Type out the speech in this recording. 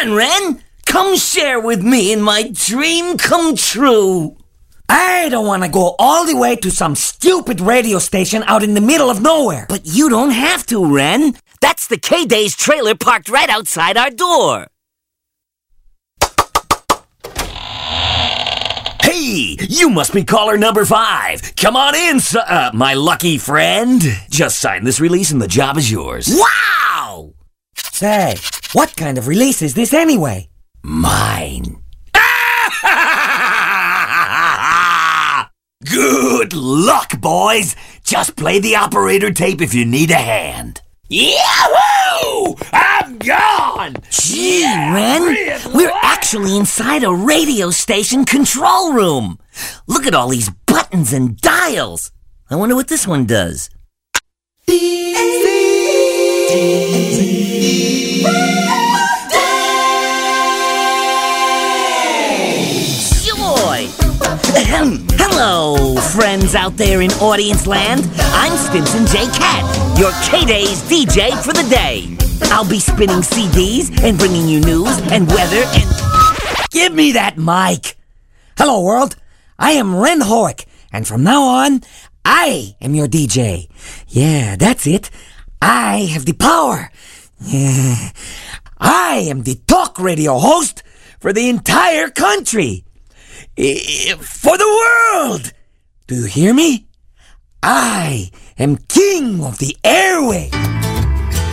on, Ren. Come share with me in my dream come true. I don't want to go all the way to some stupid radio station out in the middle of nowhere. But you don't have to, Ren. That's the K-Days trailer parked right outside our door. Hey, you must be caller number 5. Come on in, my lucky friend. Just sign this release and the job is yours. Wow! Say, what kind of release is this anyway? Mine. Good luck, boys. Just play the operator tape if you need a hand. Yahoo! I'm gone! Gee, Ren, we're actually inside a radio station control room. Look at all these buttons and dials. I wonder what this one does. Joy! Hello, friends out there in audience land. I'm Stimson J. Cat, your K-Days DJ for the day. I'll be spinning CDs and bringing you news and weather and... Give me that mic. Hello, world. I am Ren Hoek, and from now on, I am your DJ. Yeah, that's it. I have the power. Yeah. I am the talk radio host for the entire country. For the world! Do you hear me? I am king of the airwaves.